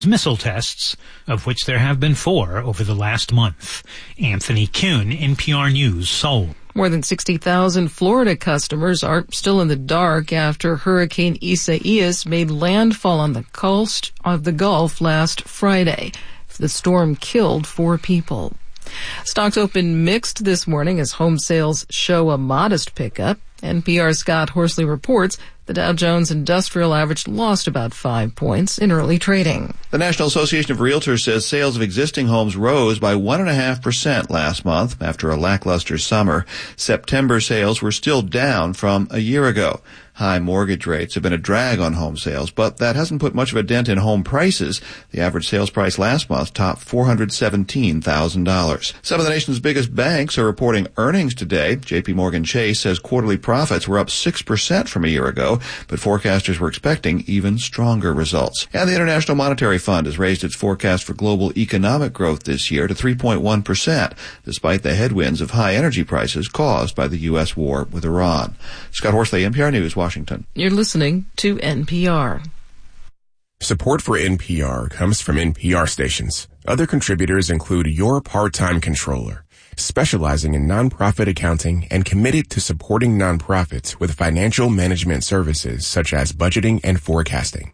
missile tests, of which there have been 4 over the last month. Anthony Kuhn, NPR News, Seoul. More than 60,000 Florida customers are still in the dark after Hurricane Isaias made landfall on the coast of the Gulf last Friday. The storm killed 4 people. Stocks opened mixed this morning as home sales show a modest pickup. NPR's Scott Horsley reports the Dow Jones Industrial Average lost about 5 points in early trading. The National Association of Realtors says sales of existing homes rose by 1.5% last month after a lackluster summer. September sales were still down from a year ago. High mortgage rates have been a drag on home sales, but that hasn't put much of a dent in home prices. The average sales price last month topped $417,000. Some of the nation's biggest banks are reporting earnings today. J.P. Morgan Chase says quarterly profits were up 6% from a year ago, but forecasters were expecting even stronger results. And the International Monetary Fund has raised its forecast for global economic growth this year to 3.1%, despite the headwinds of high energy prices caused by the U.S. war with Iran. Scott Horsley, NPR News, Washington. You're listening to NPR. Support for NPR comes from NPR stations. Other contributors include Your Part-Time Controller, specializing in nonprofit accounting and committed to supporting nonprofits with financial management services such as budgeting and forecasting.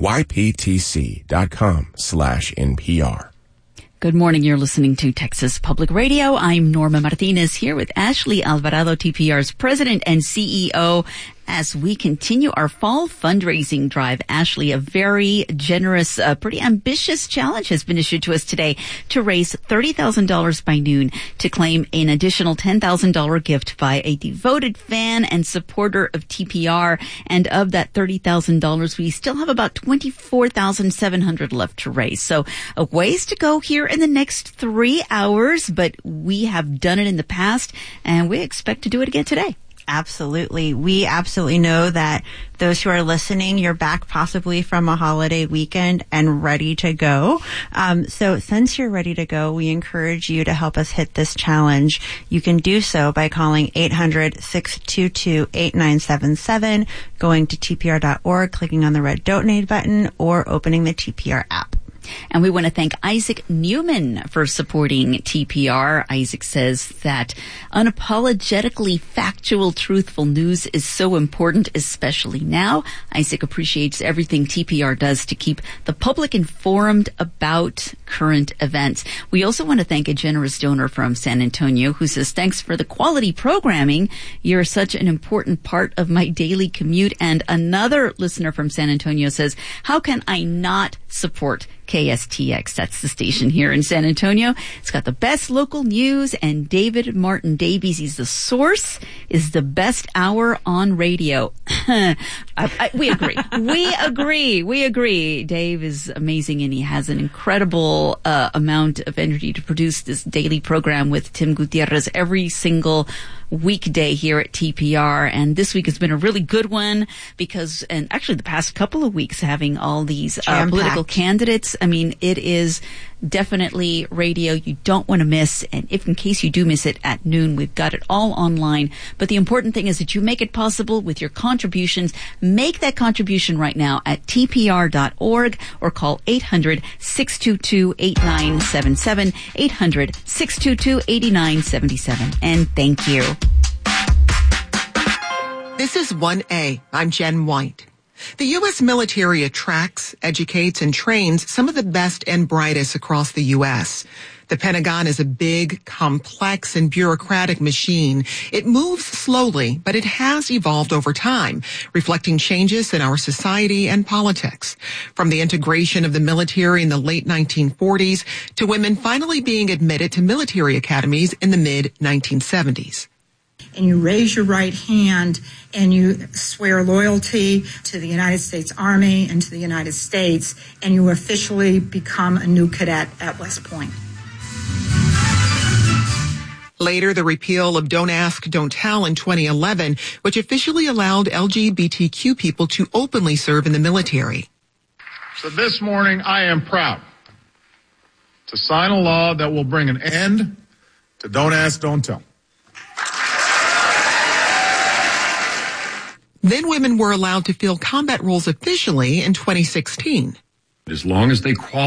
YPTC.com/NPR. Good morning. You're listening to Texas Public Radio. I'm Norma Martinez here with Ashley Alvarado, TPR's president and CEO, as we continue our fall fundraising drive. Ashley, a very generous, pretty ambitious challenge has been issued to us today to raise $30,000 by noon to claim an additional $10,000 gift by a devoted fan and supporter of TPR. And of that $30,000, we still have about $24,700 left to raise. So a ways to go here in the next 3 hours, but we have done it in the past and we expect to do it again today. Absolutely. We absolutely know that those who are listening, you're back possibly from a holiday weekend and ready to go. So since you're ready to go, we encourage you to help us hit this challenge. You can do so by calling 800-622-8977, going to TPR.org, clicking on the red donate button, or opening the TPR app. And we want to thank Isaac Newman for supporting TPR. Isaac says that unapologetically factual, truthful news is so important, especially now. Isaac appreciates everything TPR does to keep the public informed about current events. We also want to thank a generous donor from San Antonio who says, thanks for the quality programming. You're such an important part of my daily commute. And another listener from San Antonio says, how can I not support KSTX? That's the station here in San Antonio. It's got the best local news, and David Martin Davies, he's the source, is the best hour on radio. We agree. We agree. Dave is amazing, and he has an incredible amount of energy to produce this daily program with Tim Gutierrez every single weekday here at TPR. And this week has been a really good one because, and actually the past couple of weeks, having all these political candidates. I mean, it is definitely radio you don't want to miss. And if in case you do miss it at noon, we've got it all online. But the important thing is that you make it possible with your contributions. Make that contribution right now at TPR.org or call 800-622-8977, 800-622-8977. And thank you. This is 1A. I'm Jen White. The U.S. military attracts, educates, and trains some of the best and brightest across the U.S. The Pentagon is a big, complex, and bureaucratic machine. It moves slowly, but it has evolved over time, reflecting changes in our society and politics. From the integration of the military in the late 1940s to women finally being admitted to military academies in the mid-1970s. And you raise your right hand and you swear loyalty to the United States Army and to the United States, and you officially become a new cadet at West Point. Later, the repeal of Don't Ask, Don't Tell in 2011, which officially allowed LGBTQ people to openly serve in the military. So this morning, I am proud to sign a law that will bring an end to Don't Ask, Don't Tell. Then women were allowed to fill combat roles officially in 2016. as long as they qualify.